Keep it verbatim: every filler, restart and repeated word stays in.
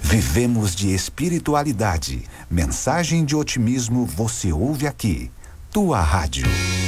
Vivemos de espiritualidade. Mensagem de otimismo você ouve aqui. Tua Rádio.